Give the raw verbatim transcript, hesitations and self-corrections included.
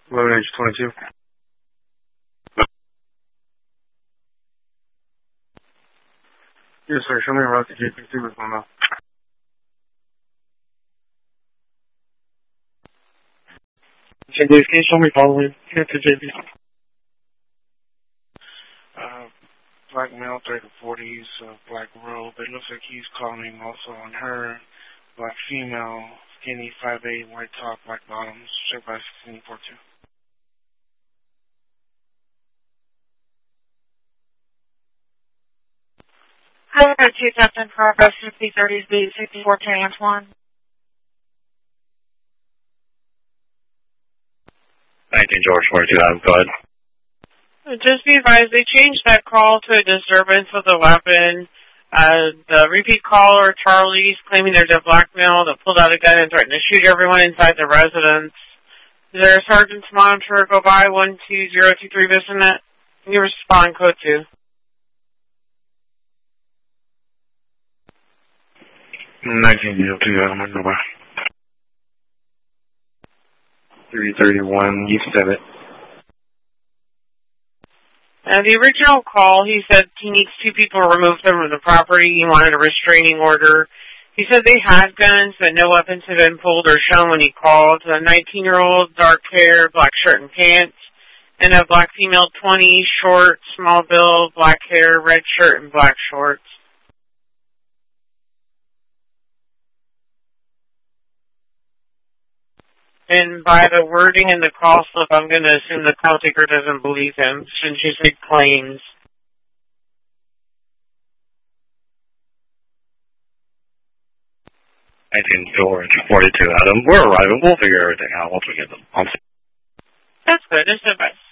eleven H twenty-two. Yes, sir. Show me around to J P C with one now. Can you show me following here to J P C? Uh, black male, thirty to forties, uh, black robe. It looks like he's calling also on her. Black female, skinny, five eight, white top, black bottoms, check by sixteen forty-two. Hi, two Captain Progress, fifty thirties, B sixty-four, Antoine. nineteen George forty-two, I'm good. Just be advised, they changed that call to a disturbance of the weapon. Uh, the repeat caller, Charlie's claiming there's a black male that pulled out a gun and threatened to shoot everyone inside the residence. Is there a sergeant's monitor? Go by one two zero two three Bissonnet. Can you respond, code two? nineteen zero two, I'm going to go by. three thirty-one, you said it. Uh, the original call, he said he needs two people removed from the property. He wanted a restraining order. He said they had guns, but no weapons had been pulled or shown when he called. A nineteen-year-old, dark hair, black shirt and pants, and a black female, twenty, short, small build, black hair, red shirt, and black shorts. And by the wording in the call slip, I'm going to assume the call taker doesn't believe him, since he's made claims. nineteen George forty-two, Adam. We're arriving. We'll figure everything out once we get them. That's good. Just advice.